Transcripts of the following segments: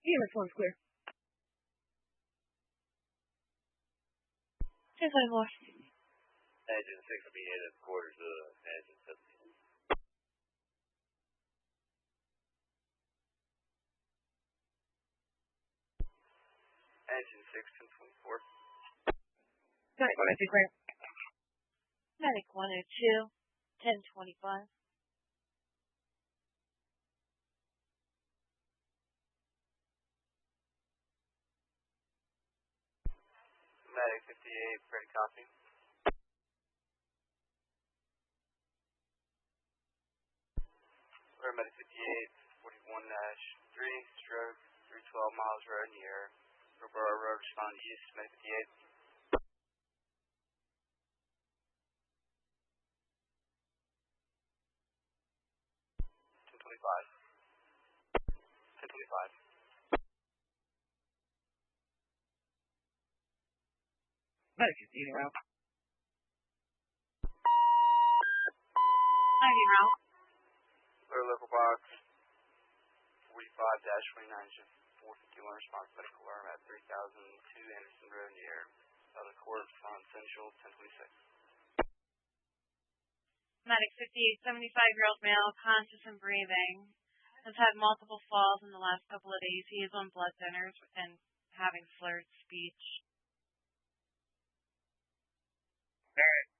EMS 1's clear. 10-4. Engine 6 will be in at quarters of engine 17. Engine 6, 1024. Medic 102 clear. Medic 102, 1025. Medic 58, ready copy. Medic 58, 41-3, stroke, 312 miles road in the air. Roberto Road, respond to use, Medic 58. Medic 15 en route. 90 route. Clear local box 45-29, shift 451, response medical alarm at 3002 Anderson Road in the air. Other court, respond central, 1026. Medic 58, 75-year-old male, conscious and breathing. Has had multiple falls in the last couple of days. He is on blood thinners and having slurred speech. Alright.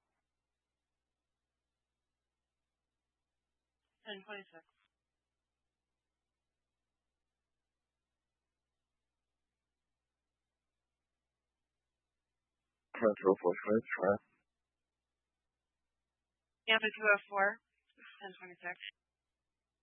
1026. Control 45. Tampa 204, 1026.